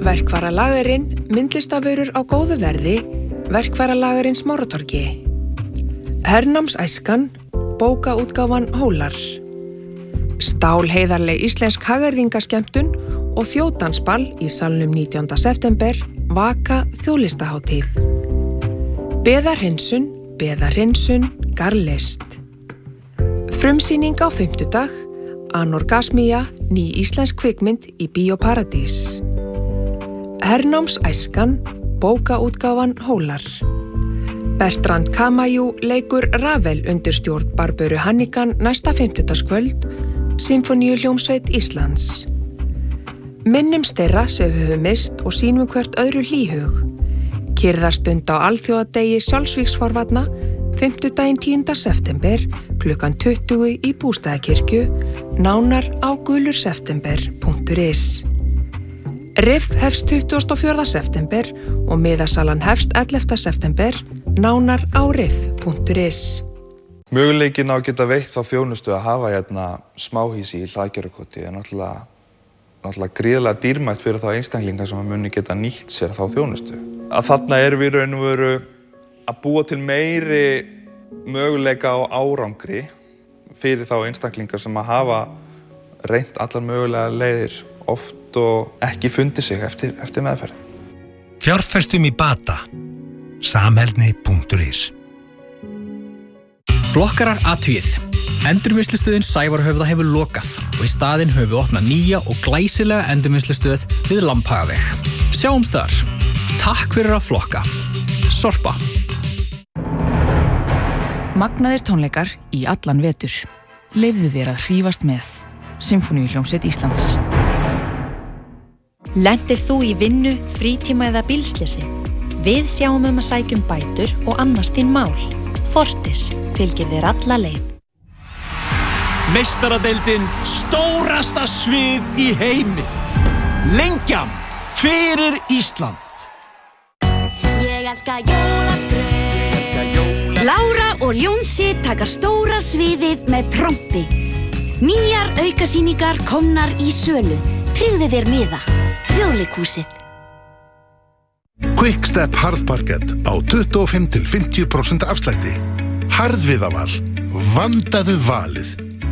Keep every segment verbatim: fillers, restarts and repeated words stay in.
Verkvaralagerinn, myndlistavörur á góðu verði, Verkvaralagerinn Smáratorgi. Hernámsæskan, bókaútgáfan Hólar. Stálheiðarleg íslensk hagyrðingaskemmtun og þjóðdansball í salnum nítjánda september, Vaka þjóðlistahátíð. Beðarhinsun, beðarhinsun, garlist. Frumsýning á fimmtudag, Anorgasmía, ný íslensk kvikmynd í Bíó Paradís. Hernámsæskan, bókaútgáfan Hólar. Bertrand Kamajú leikur Ravel undir stjórn Barböru Hannigan næsta fimmtudagskvöld, Sinfoníuhljómsveit Íslands. Minnumst þeirra sem við höfum mist og sýnum hvert öðru hlýhug. Kyrrðarstund á alþjóðadegi sjálfsvígsforvarna, fimmtudaginn tíunda september, klukkan tuttugu í Bústaðakirkju, nánar á gulurseptember punktur is. Riff hefst tuttugasta og fjórða september og miðasalan hefst ellefta september, nánar á riff punktur is. Möguleikin á að geta veitt þá þjónustu að hafa hérna smáhýsi í Hlaðgerðarkoti er náttúrulega, náttúrulega gríðarlega dýrmætt fyrir þá einstaklinga sem muni geta nýtt sér þá þjónustu. Að þarna erum við í raun og veru að búa til meiri möguleika á árangri fyrir þá einstaklingar sem að hafa reynt allar mögulega leiðir oft og ekki fundið sig eftir, eftir meðferð. Fjárfestum í bata. Samheldni punktur is. Flokkarar athugið. Endurvinnslustöðin Sævarhöfða hefur lokað og í staðinn höfum við opnað nýja og glæsilega endurvinnslustöð við Lambhagaveg. Sjáumst þar. Takk fyrir að flokka. Sorpa. Magnaðir tónleikar í allan vetur. Leyfðu þér að hrífast með. Sinfoníuhljómsveit Íslands. Lentir þú í vinnu, frítíma eða bílslysi? Við sjáum um að sækjum bætur og annast þín mál. Fortis fylgir þér alla leið. Meistaradeildin stórasta svið í heimi. Lengjam fyrir Ísland. Ég elska jólaskraut. Lára og Jónsi taka stóra sviðið með trompi. Nýjar aukasýningar komnar í sölu. Tryggðu þér miða. Þjóðleikhúsið. Quickstep harðparkett á tuttugu og fimm til fimmtíu prósent afslætti. Harðviðaval. Vandaðu valið.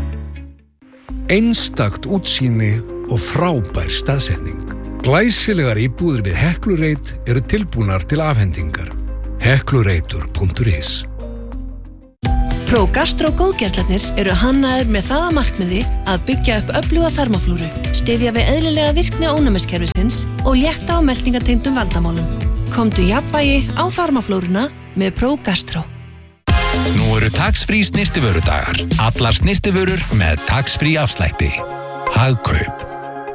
Einstakt útsýni og frábær staðsetning. Glæsilegar íbúðir við Heklureit eru tilbúnar til afhendingar. Heklureitur punktur is. ProGastro góðgerlarnir eru hannaðir með það að markmiði að byggja upp öfluga þarmaflóru, styðja við eðlilega virkni ónæmiskerfisins og létta á meltingartengdum vandamálum. Komdu jafnvægi á þarmaflóruna með ProGastro. Nú eru tax-free snyrtivörudagar. Allar snyrtivörur með tax-free afslætti. Hagkaup.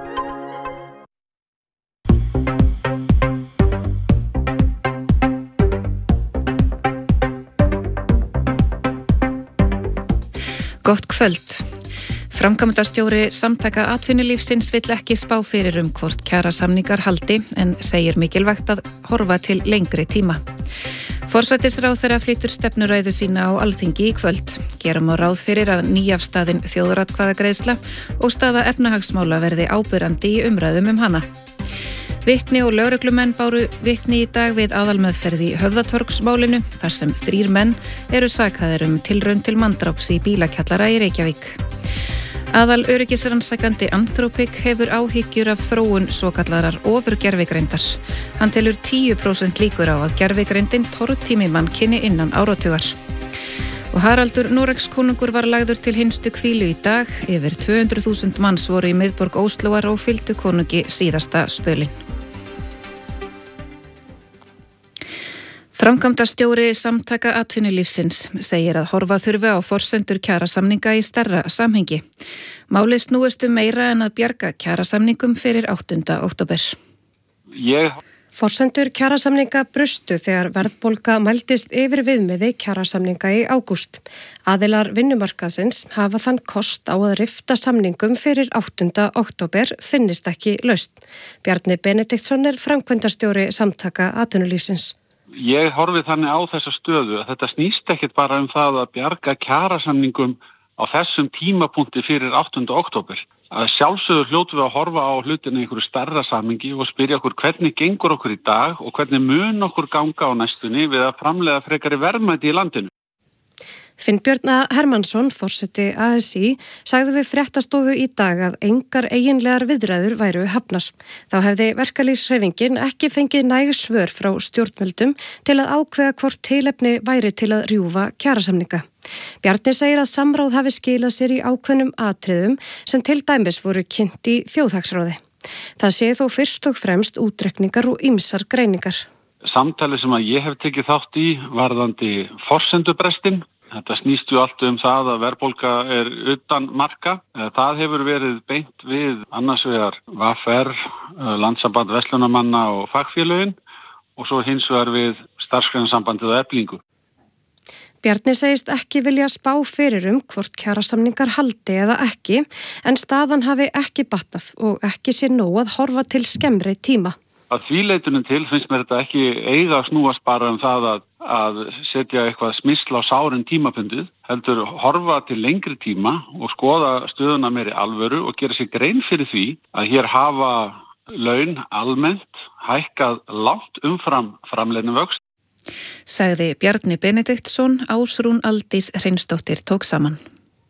Gott kvöld. Framkvæmdastjóri Samtaka atvinnulífsins vill ekki spá fyrir um hvort kjarasamningar haldi en segir mikilvægt að horfa til lengri tíma. Forsætisráðherra flytur stefnuræðu sína á Alþingi í kvöld. Gerum á ráð fyrir að nýafstaðin þjóðaratkvæðagreiðsla og staða efnahagsmála verði áberandi í umræðum um hana. Vitni og lögreglumenn báru vitni í dag við aðalmeðferð í Höfðatorgsmálinu þar sem þrír menn eru sakaðir um tilraun til manndráps í bílakjallara í Reykjavík. Aðal öryggisrannsakandi Anthropic hefur áhyggjur af þróun svokallarar ofurgervigreindar. Hann telur tíu prósent líkur á að gervigreindin tortími mannkyni innan áratugar. Og Haraldur Noregskonungur var lagður til hinstu hvílu í dag. Yfir tvö hundruð þúsund manns voru í miðborg Óslóar og fylgdu konungi síðasta spölinn. Framkvæmdastjóri Samtaka atvinnulífsins segir að horfa þurfi á forsendur kjarasamninga í stærra samhengi. Málið snúist um meira en að bjarga kjarasamningum fyrir áttunda október. Ég... Forsendur kjarasamninga brustu þegar verðbólga mældist yfir viðmiði kjarasamninga í ágúst. Aðilar vinnumarkaðsins hafa þann kost á að rifta samningum fyrir áttunda október finnist ekki lausn. Bjarni Benediktsson er framkvæmdastjóri Samtaka atvinnulífsins. Ég horfi þannig á þessa stöðu að þetta snýst ekkit bara um það að bjarga kjarasamningum á þessum tímapunkti fyrir áttunda október. að sjálfsögðu hljótum við að horfa á hlutina í einhverju stærra samhengi og spyrja okkur hvernig gengur okkur í dag og hvernig mun okkur ganga á næstunni við að framleiða frekari verðmæti í landinu. Finnbjörn Hermannsson, forseti A S í, sagði við fréttastofu í dag að engar eiginlegar viðræður væru hafnar. Þá hefði verkalýðshreyfingin ekki fengið næg svör frá stjórnvöldum til að ákveða hvort tilefni væri til að rjúfa kjarasamninga. Bjarni segir að samráð hafi skilað sér í ákveðnum atriðum sem til dæmis voru kynnt í þjóðhagsráði. Það sé þó fyrst og fremst útreikningar og ýmsar greiningar. Samtali sem að ég hef tekið þátt í varðandi forsendubrestin. Þetta snýst ju allt um það að verðbólga er utan marka. Það hefur verið beint við annars vegar V R, Landssamband verslunarmanna og fagfélögin og svo hins vegar við starfsgreinasambandið og Eflingu. Bjarni segist ekki vilja spá fyrir um hvort kjarasamningar haldi eða ekki, en staðan hafi ekki batnað og ekki sé nóg að horfa til skemmri tíma. Að því leitunum til finnst mér þetta ekki eiga að snúast bara um það að, að setja eitthvað smysl á sárin tímabundið, heldur horfa til lengri tíma og skoða stöðuna meiri alvöru og gera sér grein fyrir því að hér hafa laun almennt hækkað langt umfram framleiðni vöxt. Sagði Bjarni Benediktsson, Ásrún Aldís Hreinsdóttir tók saman.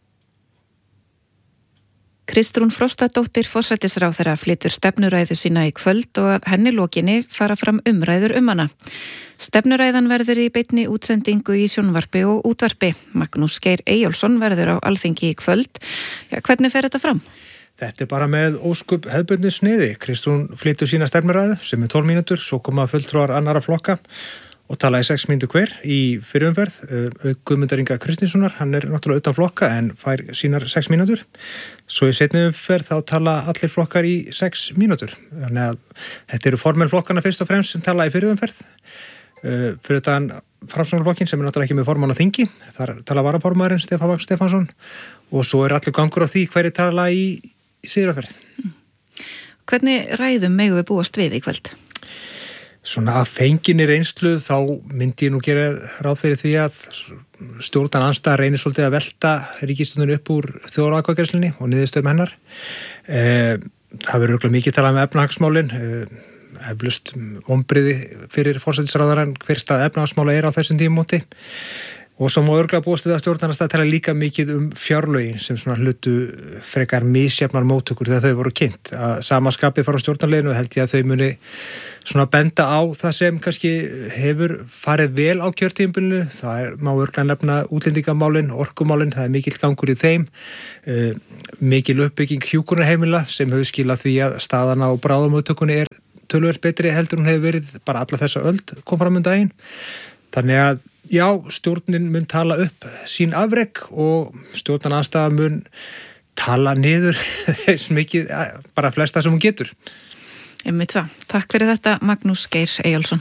Kristrún Frostadóttir forsætisráðherra flytur stefnuræðu sína í kvöld og að henni lokinni fara fram umræður um hana. Stefnuræðan verður í beinni útsendingu í sjónvarpi og útvarpi. Magnús Geir Eyjólfsson verður á Alþingi í kvöld. Ja, hvernig fer þetta fram? Þetta er bara með óskup hefðbundnu sniði. Kristrún flytur sína stefnuræðu sem er tólf mínútur, svo koma fulltrúar annara flokka og tala í sex mínútur hver í fyrirumferð. Guðmundar Inga Kristinssonar, hann er náttúrulega utan flokka en fær sínar sex mínútur. Svo í seinni umferð þá tala allir flokkar í sex mínútur. Þannig að þetta eru formel flokkana fyrst og fremst sem tala í fyrirumferð. Fyrir þann Framsóknarflokkin sem er náttúrulega ekki með formann á þingi. Þar tala varaformaðurinn Stefán Vagn Stefánsson og svo er allir gangur á því hverju tala í, í síðurumferð. Hvernig ræðum megum við búast við í kvöld? Svona að fenginni reynslu þá myndi ég nú gera ráð fyrir því að stjórnan andstæða reynir svolítið að velta ríkisstjórninni upp úr þjóðaratkvæðagreiðslunni og niðurstöðum hennar. Eh, það verður örugglega mikið talað um efnahagsmálin, eh, eflaust vonbrigði fyrir forsætisráðherrann hver stað efnahagsmála er á þessum tímamóti. Og svo má örugglega búast við að stjórnarandstaða tala líka mikið um fjárlögin sem svona hlutu frekar misjafnar móttökur þegar þau voru kynnt. Að sama skapi fara á stjórnarleginu held ég að þau muni svona benda á það sem kannski hefur farið vel á kjörtímabilinu. Það er, má örugglega nefna útlendingamálin, orkumálin, það er mikill gangur í þeim. Uh, mikil uppbygging hjúkrunarheimila sem hefur skilað því að staðana og bráðamóttökunni er töluvert betri heldur hún hefur verið bara alla þessa öld kom fram um daginn. Þannig að já, stjórnin mun tala upp sín afrek og stjórnarandstaðan mun tala niður eins mikið, bara flesta sem hún getur. Einmitt það. Takk fyrir þetta, Magnús Geir Eyjólfsson.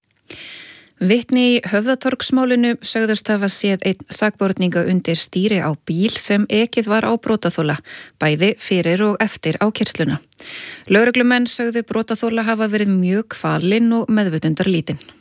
Vitni í Höfðatorgsmálinu sögðust hafa séð einn sakborninga undir stýri á bíl sem ekið var á brotaþola, bæði fyrir og eftir ákeyrsluna. Lögreglumenn sögðu brotaþola hafa verið mjög kvalinn og meðvitundarlítinn.